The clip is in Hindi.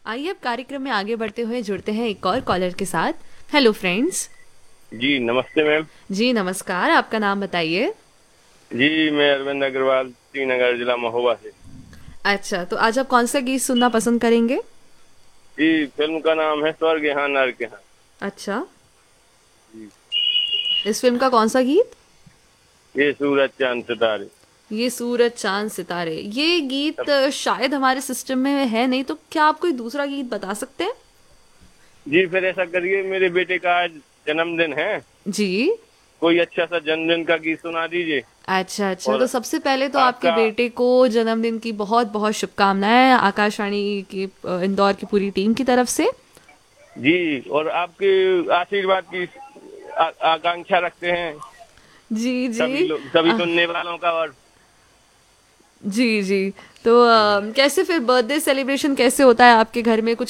आइए अब कार्यक्रम में आगे बढ़ते हुए जुड़ते हैं एक और कॉलर के साथ। Hello friends. जी नमस्ते मैम। जी नमस्कार, आपका नाम बताइए। जी मैं अरविंद अग्रवाल, श्रीनगर जिला महोबा से। अच्छा, तो आज आप कौन सा गीत सुनना पसंद करेंगे? जी फिल्म का नाम है स्वर्ग यहाँ नर्क यहाँ। अच्छा, जी। इस फिल्म का कौन सा गीत? ये सूरज चांद सितारे। ये सूरज चांद सितारे, ये गीत अब शायद हमारे सिस्टम में है नहीं, तो क्या आप कोई दूसरा गीत बता सकते हैं? जी फिर ऐसा करिए, मेरे बेटे का आज जन्मदिन है, जी। कोई अच्छा सा जन्मदिन का गीत सुना दीजिए। अच्छा अच्छा, तो और सबसे पहले तो आपके आपका बेटे को जन्मदिन की बहुत बहुत शुभकामनाएं आकाशवाणी की इंदौर की पूरी टीम की तरफ से। जी और आपके आशीर्वाद की आकांक्षा रखते हैं जी जी। सभी लोग, सभी अ, सुनने वालों का। और जी जी। तो कैसे फिर बर्थडे सेलिब्रेशन कैसे होता है आपके घर में? कुछ